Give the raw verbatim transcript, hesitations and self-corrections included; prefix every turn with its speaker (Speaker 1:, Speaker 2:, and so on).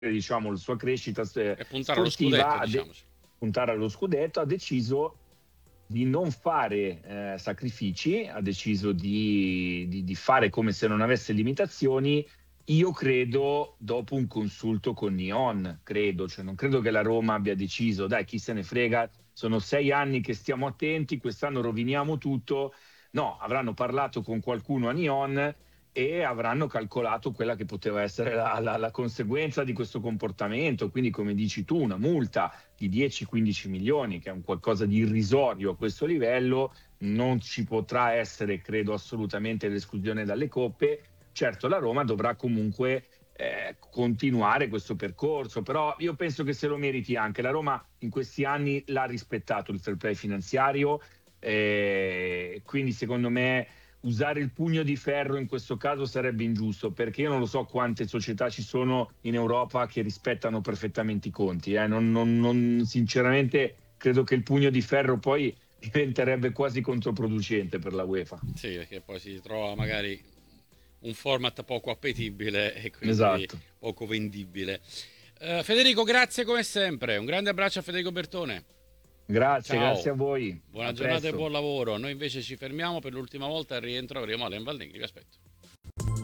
Speaker 1: diciamo la sua crescita
Speaker 2: E puntare allo
Speaker 1: sportiva,
Speaker 2: scudetto,
Speaker 1: ha de-
Speaker 2: diciamoci.
Speaker 1: puntare allo scudetto, ha deciso di non fare eh, sacrifici, ha deciso di, di- di fare come se non avesse limitazioni. Io credo, dopo un consulto con Nyon, credo, cioè non credo che la Roma abbia deciso, dai, chi se ne frega, sono sei anni che stiamo attenti, quest'anno roviniamo tutto. No, avranno parlato con qualcuno a Nyon e avranno calcolato quella che poteva essere la, la- la conseguenza di questo comportamento. Quindi, come dici tu, una multa di dieci quindici milioni, che è un qualcosa di irrisorio a questo livello, non ci potrà essere, credo, assolutamente l'esclusione dalle coppe. Certo, la Roma dovrà comunque eh, continuare questo percorso, però io penso che se lo meriti anche. La Roma in questi anni l'ha rispettato il fair play finanziario, eh, quindi secondo me usare il pugno di ferro in questo caso sarebbe ingiusto, perché io non lo so quante società ci sono in Europa che rispettano perfettamente i conti. eh. Non- non- non- sinceramente credo che il pugno di ferro poi diventerebbe quasi controproducente per la UEFA.
Speaker 2: Sì, perché poi si trova magari un format poco appetibile e quindi
Speaker 1: Esatto.
Speaker 2: poco vendibile. Eh, Federico, grazie come sempre. Un grande abbraccio a Federico Bertone.
Speaker 1: Grazie, grazie
Speaker 2: Ciao,
Speaker 1: a voi.
Speaker 2: buona
Speaker 1: A
Speaker 2: giornata e
Speaker 1: presto.
Speaker 2: buon lavoro. Noi invece ci fermiamo per l'ultima volta, al rientro avremo Alain Valnegri. Vi aspetto.